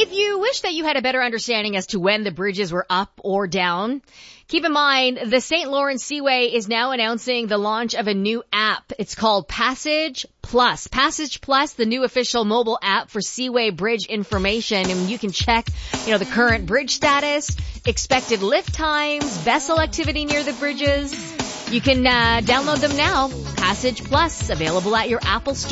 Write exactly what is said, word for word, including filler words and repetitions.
If you wish that you had a better understanding as to when the bridges were up or down, keep in mind the Saint Lawrence Seaway is now announcing the launch of a new app. It's called Passage Plus. Passage Plus, the new official mobile app for Seaway Bridge information. And you can check, you know, the current bridge status, expected lift times, vessel activity near the bridges. You can uh, download them now. Passage Plus, available at your Apple Store.